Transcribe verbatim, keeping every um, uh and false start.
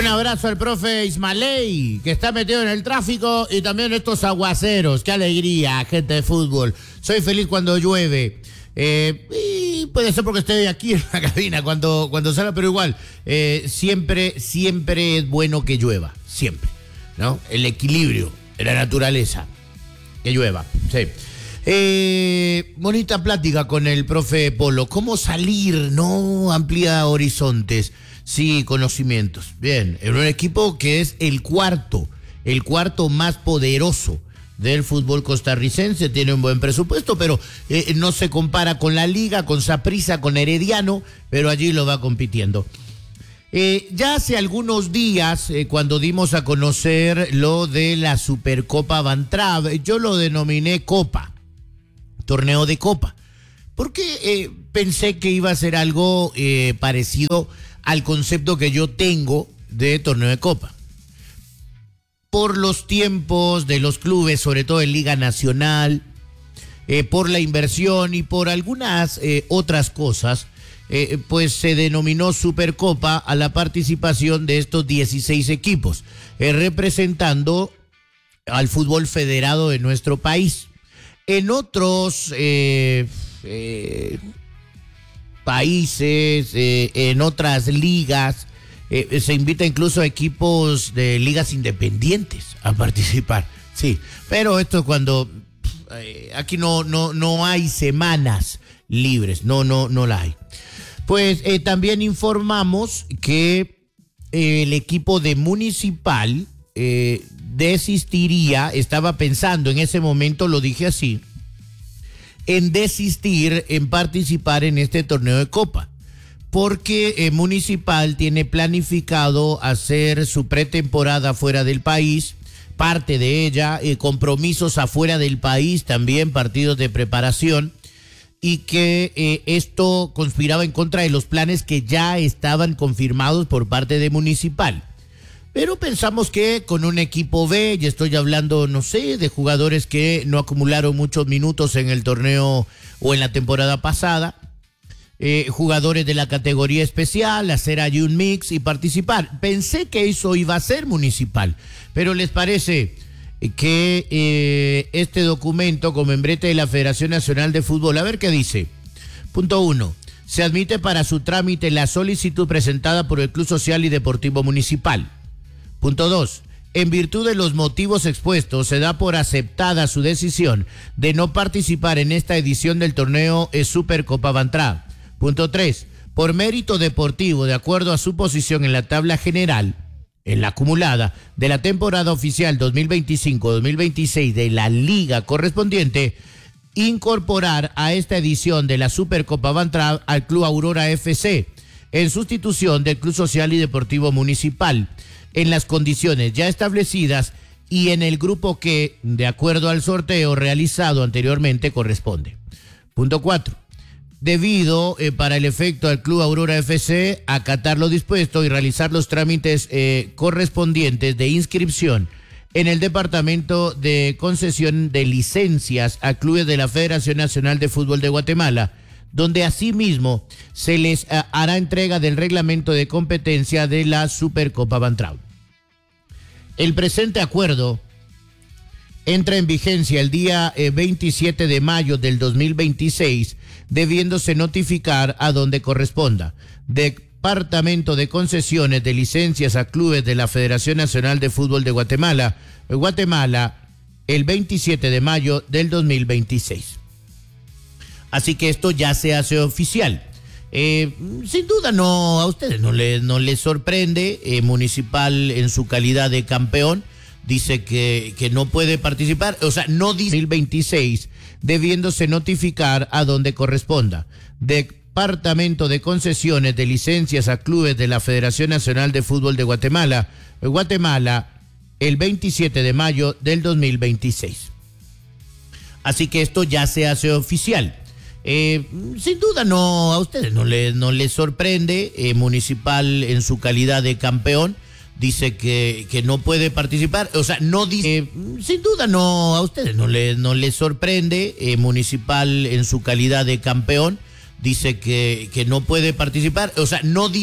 Un abrazo al profe Ismaeley, que está metido en el tráfico, y también estos aguaceros. Qué alegría, gente de fútbol. Soy feliz cuando llueve. Eh, y puede ser porque estoy aquí en la cabina cuando, cuando salga, pero igual, eh, siempre, siempre es bueno que llueva. Siempre, ¿no? El equilibrio de la naturaleza. Que llueva, sí. Eh, bonita plática con el profe Polo. ¿Cómo salir, no? Amplía horizontes. Sí, conocimientos. Bien, en un equipo que es el cuarto, el cuarto más poderoso del fútbol costarricense. Tiene un buen presupuesto, pero eh, no se compara con la Liga, con Saprissa, con Herediano, pero allí lo va compitiendo. Eh, ya hace algunos días, eh, cuando dimos a conocer lo de la Supercopa Van Traab, yo lo denominé Copa, torneo de Copa, porque eh, pensé que iba a ser algo eh, parecido al concepto que yo tengo de torneo de Copa. Por los tiempos de los clubes, sobre todo en Liga Nacional, eh, por la inversión y por algunas eh, otras cosas, eh, pues se denominó Supercopa a la participación de estos dieciséis equipos, eh, representando al fútbol federado de nuestro país. En otros eh, eh, países, eh, en otras ligas, eh, se invita incluso a equipos de ligas independientes a participar. Sí, pero esto cuando eh, aquí no, no, no hay semanas libres, no, no, no la hay. Pues eh, también informamos que eh, el equipo de Municipal eh, desistiría, estaba pensando en ese momento, lo dije así, en desistir en participar en este torneo de Copa, porque eh, Municipal tiene planificado hacer su pretemporada fuera del país, parte de ella, eh, compromisos afuera del país, también partidos de preparación, y que eh, esto conspiraba en contra de los planes que ya estaban confirmados por parte de Municipal. Pero pensamos que con un equipo B, y estoy hablando, no sé, de jugadores que no acumularon muchos minutos en el torneo o en la temporada pasada, eh, jugadores de la categoría especial, hacer allí un mix y participar. Pensé que eso iba a ser Municipal, pero ¿les parece que eh, este documento con membrete de la Federación Nacional de Fútbol, a ver qué dice? Punto uno. Se admite para su trámite la solicitud presentada por el Club Social y Deportivo Municipal. Punto dos. En virtud de los motivos expuestos, se da por aceptada su decisión de no participar en esta edición del torneo Supercopa Van Traab. Punto tres. Por mérito deportivo, de acuerdo a su posición en la tabla general, en la acumulada de la temporada oficial dos mil veinticinco dos mil veintiséis de la liga correspondiente, incorporar a esta edición de la Supercopa Van Traab al Club Aurora F C, en sustitución del Club Social y Deportivo Municipal, en las condiciones ya establecidas y en el grupo que, de acuerdo al sorteo realizado anteriormente, corresponde. Punto cuatro. Debido eh, para el efecto al Club Aurora F C acatar lo dispuesto y realizar los trámites eh, correspondientes de inscripción en el Departamento de Concesión de Licencias a clubes de la Federación Nacional de Fútbol de Guatemala, donde asimismo se les uh, hará entrega del reglamento de competencia de la Supercopa Van Traab. El presente acuerdo entra en vigencia el día eh, veintisiete de mayo del dos mil veintiséis, debiéndose notificar a donde corresponda. Departamento de Concesiones de Licencias a Clubes de la Federación Nacional de Fútbol de Guatemala, Guatemala, el veintisiete de mayo del dos mil veintiséis. Así que esto ya se hace oficial. Eh, sin duda no, a ustedes no les, no les sorprende. eh, Municipal, en su calidad de campeón, dice que, que no puede participar, o sea, no dice dos mil veintiséis, debiéndose notificar a donde corresponda. Departamento de Concesiones de Licencias a Clubes de la Federación Nacional de Fútbol de Guatemala, Guatemala, el veintisiete de mayo del dos mil veintiséis. Así que esto ya se hace oficial. Eh, sin duda no, a ustedes no les, no les sorprende. eh, Municipal, en su calidad de campeón, dice que, que no puede participar, o sea, no dice, eh, sin duda no, a ustedes no les, no les sorprende. eh, Municipal, en su calidad de campeón, dice que, que no puede participar, o sea, no dice